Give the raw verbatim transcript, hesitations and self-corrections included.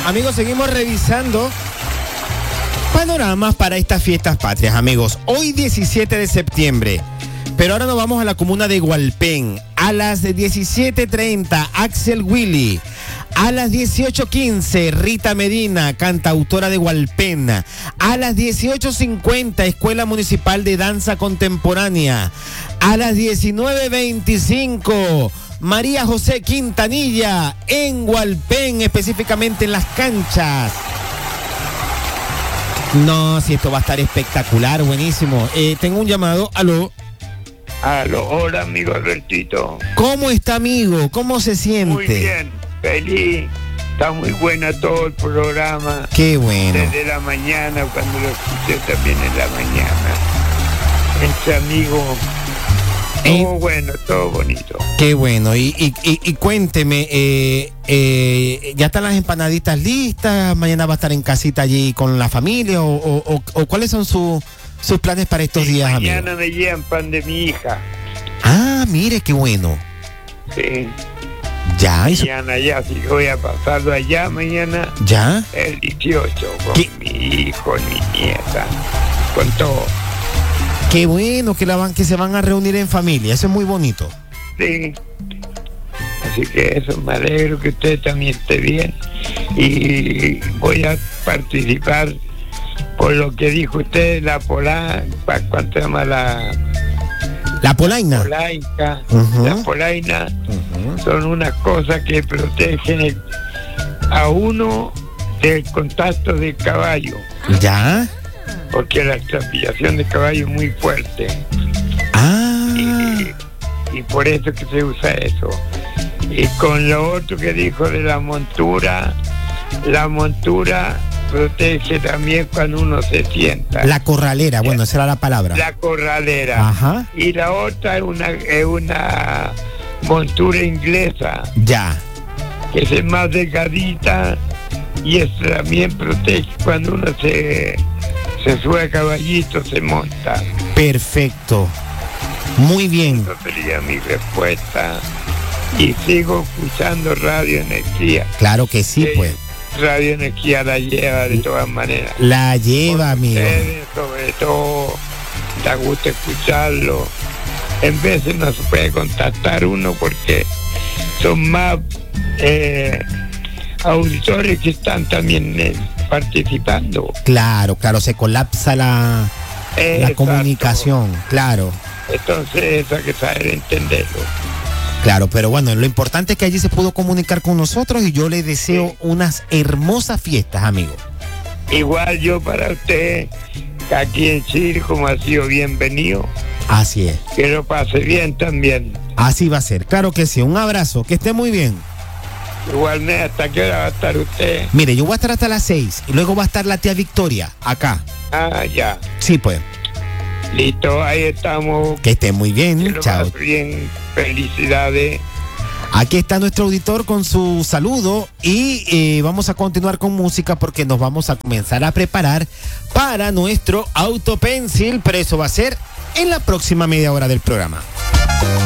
amigos, seguimos revisando panoramas para estas fiestas patrias, amigos. Hoy diecisiete de septiembre, pero ahora nos vamos a la comuna de Hualpén. A las diecisiete treinta, Axel Willy. A las dieciocho quince, Rita Medina, cantautora de Hualpén. A las dieciocho cincuenta, Escuela Municipal de Danza Contemporánea. A las diecinueve veinticinco, María José Quintanilla en Hualpén, específicamente en las canchas. No, si esto va a estar espectacular, buenísimo. Eh, tengo un llamado, aló. Aló, hola amigo Albertito. ¿Cómo está, amigo? ¿Cómo se siente? Muy bien, feliz. Está muy buena todo el programa. Qué bueno. Desde la mañana, cuando lo escuché también en la mañana. Este amigo, todo eh, bueno, todo bonito. Qué bueno. Y, y, y, y cuénteme, eh, eh, ¿ya están las empanaditas listas? ¿Mañana va a estar en casita allí con la familia? ¿O, o, o, o cuáles son su, sus planes para estos sí, días, amigo? Mañana me llevan pan de mi hija. Ah, mire, qué bueno. Sí. Ya, mañana eso... ya, sí, voy a pasarlo allá mañana. ¿Ya? El dieciocho, con ¿Qué? mi hijo, mi nieta, con todo. Qué bueno que, la van, que se van a reunir en familia, eso es muy bonito. Sí. Así que eso, me alegro que usted también esté bien. Y voy a participar por lo que dijo usted, la pola, ¿cuánto se llama la...? La polaina. Polaica, uh-huh. La polaina uh-huh. son unas cosas que protegen a uno del contacto del caballo. ¿Ya? Porque la transpiración del caballo es muy fuerte. Ah. Y, y por eso que se usa eso. Y con lo otro que dijo de la montura, la montura protege también cuando uno se sienta. La corralera, bueno, esa era la palabra. La corralera. Ajá. Y la otra es una, es una montura inglesa. Ya. Que es más delgadita y eso también protege cuando uno se, se sube a caballito, se monta. Perfecto. Muy bien. Esa sería mi respuesta. Y sigo escuchando Radio Energía. Claro que sí, eh, pues. Radio Energía la lleva de todas maneras. La lleva, amigo. Ustedes, sobre todo, da gusto escucharlo. En veces no se puede contactar uno porque son más eh, auditores que están también eh, participando. Claro, claro, se colapsa la, la comunicación, claro. Entonces eso hay que saber entenderlo. Claro, pero bueno, lo importante es que allí se pudo comunicar con nosotros y yo le deseo sí. unas hermosas fiestas, amigo. Igual yo para usted, aquí en Chile, como ha sido bienvenido. Así es. Que lo pase bien también. Así va a ser, claro que sí. Un abrazo, que esté muy bien. Igualmente, ¿hasta qué hora va a estar usted? Mire, yo voy a estar hasta las seis y luego va a estar la tía Victoria, acá. Ah, ya. Sí, pues. Listo, ahí estamos. Que esté muy bien, chao. Bien, felicidades. Aquí está nuestro auditor con su saludo y eh, vamos a continuar con música porque nos vamos a comenzar a preparar para nuestro autopencil, pero eso va a ser en la próxima media hora del programa.